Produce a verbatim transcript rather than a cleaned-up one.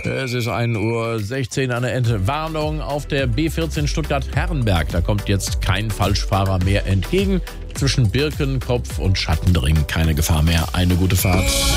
Es ist ein Uhr sechzehn an der Entwarnung auf der B vierzehn Stuttgart-Herrenberg. Da kommt jetzt kein Falschfahrer mehr entgegen. Zwischen Birkenkopf und Schattendring keine Gefahr mehr. Eine gute Fahrt.